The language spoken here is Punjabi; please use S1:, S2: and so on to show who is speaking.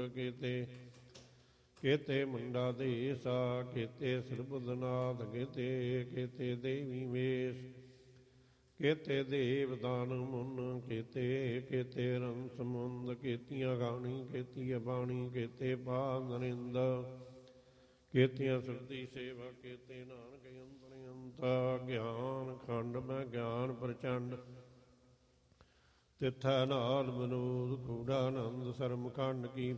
S1: ਕੀਤੇ ਕੇਤੇ ਮੁੰਡਾ ਦੇਸਾ ਕੇਤੇ ਸਰਬੁਦਨਾਥ ਕੇਤੇ ਦੇਵੀ ਵੇਸ਼ ਕੇਤੇ ਦੇਵ ਦਾਨ ਮੁੰਨ ਕੇਤੇ ਰੰਸ ਮੁੰਦ ਕੇਤੀਆਂ ਗਾਣੀ ਕੇਤੀ ਬਾਣੀ ਕੇਤੇ ਪਾਦ ਨਰਿੰਦ ਕੇਤੀਆਂ ਸੁਰਤੀ ਸੇਵਾ ਕੇਤੇ ਨਾਨਕ ਅੰਤਰ ਅੰਤਾ ਗਿਆਨ ਖੰਡ ਮੈਂ ਗਿਆਨ ਪ੍ਰਚੰਡ ਤਿੱਥੈ ਨਾਲ ਮਨੋਦ ਕੂੜਾਨੰਦ ਸਰਮ ਖੰਡ ਕੀ